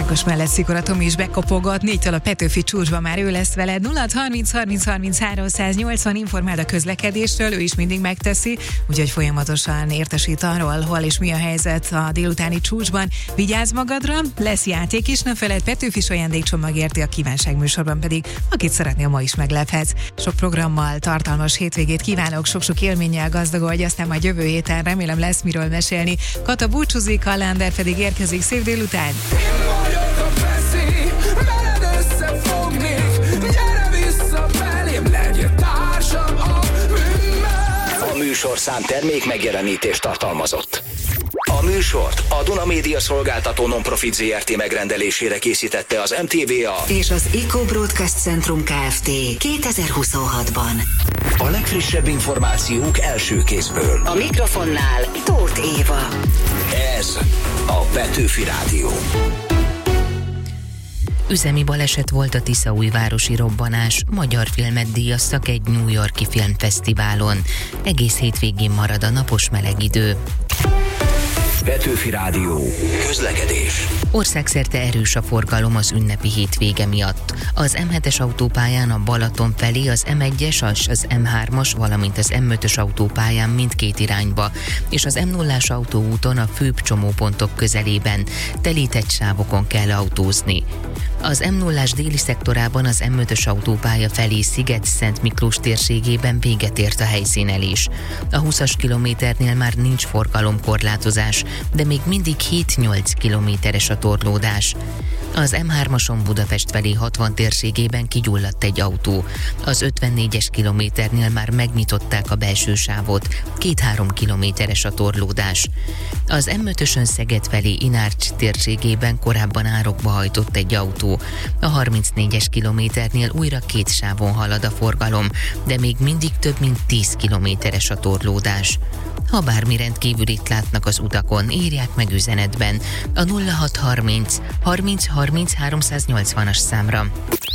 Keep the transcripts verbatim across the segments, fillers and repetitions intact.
Ákos mellett Szikora Tomi is bekopogott, négytől a Petőfi csúcsban már ő lesz veled. nulla harminc harminc harminchárom nyolcvan informáld a közlekedésről, ő is mindig megteszi, úgyhogy folyamatosan értesít arról, hol és mi a helyzet a délutáni csúcsban. Vigyázz magadra, lesz játék is, ne feled, Petőfis ajándékcsomag érti, a kívánság műsorban pedig, akit szeretnél, ma is meglephetsz. Sok programmal, tartalmas hétvégét kívánok, sok-sok élménnyel gazdagodj, aztán majd jövő héten remélem lesz miről mesélni. Kata búcsúzik, a Lánder pedig érkezik. Szép délután! A műsorszám termék megjelenítést tartalmazott. A műsort a Duna Média Szolgáltató Nonprofit zé er té megrendelésére készítette az em té vé á és az Eco Broadcast Centrum Kft. kétezer-huszonhatban. A legfrissebb információk első kézből. A mikrofonnál Tóth Éva. Ez a Petőfi Rádió. Üzemi baleset volt a tiszaújvárosi robbanás, magyar filmet díjaztak egy New York-i filmfesztiválon. Egész hétvégén marad a napos meleg idő. Petőfi Rádió. Közlekedés. Országszerte erős a forgalom az ünnepi hétvége miatt. Az em hetes autópályán a Balaton felé, az em egyes, az em hármas, valamint az em ötös autópályán mindkét irányba, és az em nullás autóúton a főbb csomópontok közelében telített sávokon kell autózni. Az em nullás déli szektorában az em ötös autópálya felé Sziget-Szent Miklós térségében véget ért a helyszínelés. A húszas kilométernél már nincs forgalomkorlátozás, de még mindig hét-nyolc kilométeres a torlódás. Az em hármason Budapest felé hatvan térségében kigyulladt egy autó. Az ötvennégyes kilométernél már megnyitották a belső sávot, két-három kilométeres a torlódás. Az em ötösön Szeged felé Inárcs térségében korábban árokba hajtott egy autó. A harmincnégyes kilométernél újra két sávon halad a forgalom, de még mindig több mint tíz kilométeres a torlódás. Ha bármi rendkívülit látnak az utakon, írják meg üzenetben a nulla hat harminc harminc harminc háromszáznyolcvanas számra.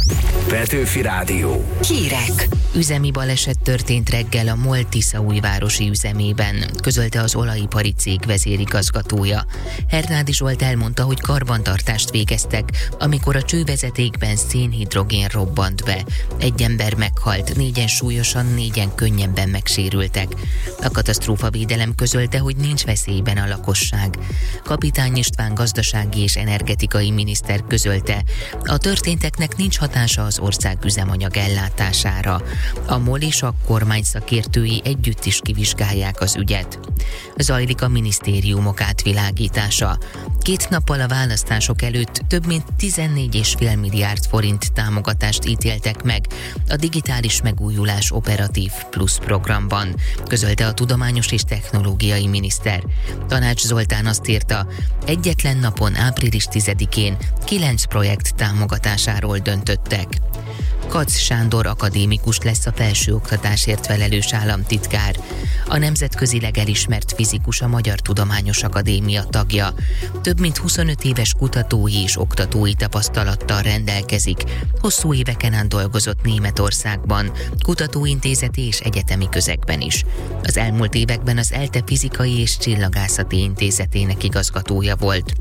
Petőfi Rádió. Hírek. Üzemi baleset történt reggel a MOL tiszaújvárosi üzemében, közölte az olajipari cég vezérigazgatója. Hernádi Zsolt elmondta, hogy karbantartást végeztek, amikor a csővezetékben szénhidrogén robbant be. Egy ember meghalt, négyen súlyosan, négyen könnyebben megsérültek. A katasztrófavédelem közölte, hogy nincs veszélyben a lakosság. Kapitány István gazdasági és energetikai miniszter közölte, a történteknek nincs hatása az ország üzemanyag ellátására. A MOL és a kormány szakértői együtt is kivizsgálják az ügyet. Zajlik a minisztériumok átvilágítása. Két nappal a választások előtt több mint tizennégy egész öt milliárd forint támogatást ítéltek meg a Digitális Megújulás Operatív Plusz programban, közölte a tudományos és technológiai miniszter. Tanács Zoltán azt írta, egyetlen napon április tizedikén kilenc projekt támogatásáról döntöttek. Kac Sándor akadémikus lesz a felsőoktatásért felelős államtitkár. A nemzetközileg elismert fizikus a Magyar Tudományos Akadémia tagja. Több mint huszonöt éves kutatói és oktatói tapasztalattal rendelkezik. Hosszú éveken át dolgozott Németországban, kutatóintézeti és egyetemi közegben is. Az elmúlt években az ELTE Fizikai és Csillagászati Intézetének igazgatója volt.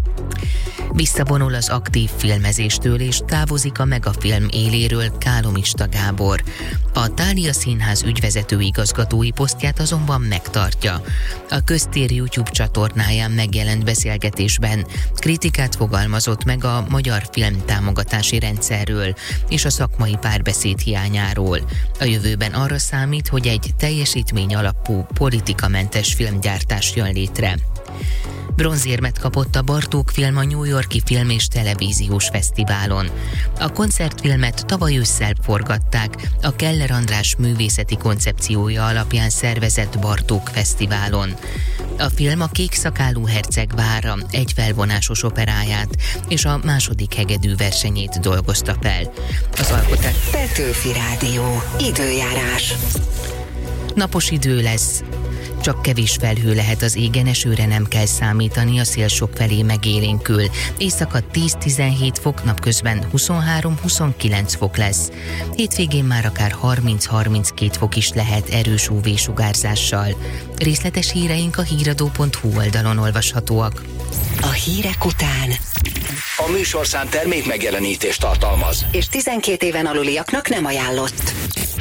Visszavonul az aktív filmezéstől és távozik a Megafilm éléről Kálomista Gábor. A Thália Színház ügyvezető igazgatói posztját azonban megtartja. A Köztér YouTube csatornáján megjelent beszélgetésben kritikát fogalmazott meg a magyar film támogatási rendszerről és a szakmai párbeszéd hiányáról. A jövőben arra számít, hogy egy teljesítmény alapú, politikamentes filmgyártás jön létre. Bronzérmet kapott a Bartók film a New York-i Film és Televíziós Fesztiválon. A koncertfilmet tavaly ősszel forgatták a Keller András művészeti koncepciója alapján szervezett Bartók Fesztiválon. A film a Kékszakálú herceg vára egy felvonásos operáját és a második hegedű versenyét dolgozta fel. Az alkotás... Petőfi Rádió. Időjárás. Napos idő lesz. Csak kevés felhő lehet az égen, esőre nem kell számítani, a szél sokfelé megélénkül. Éjszaka tíz-tizenhét fok, napközben huszonhárom-huszonkilenc fok lesz. Hétvégén már akár harminc-harminckét fok is lehet erős ú vé-sugárzással. Részletes híreink a híradó pont hú oldalon olvashatóak. A hírek után A műsorszám termék megjelenítést tartalmaz, és tizenkét éven aluliaknak nem ajánlott.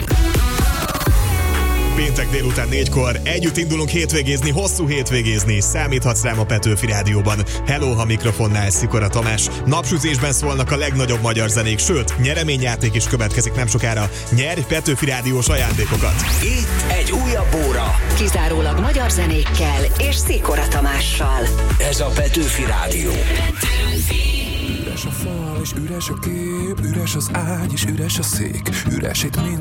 Péntek délután négykor együtt indulunk hétvégézni, hosszú hétvégézni. Számíthatsz rám a Petőfi Rádióban. Hello, ha mikrofonnál Szikora Tamás. Napsütésben szólnak a legnagyobb magyar zenék, sőt, nyereményjáték is következik nem sokára. Nyerj Petőfi Rádiós ajándékokat. itt egy újabb óra. Kizárólag magyar zenékkel és Szikora Tamással. Ez a Petőfi Rádió. Üres a fal és üres a kép, üres az ágy és üres a szék, üres itt mind.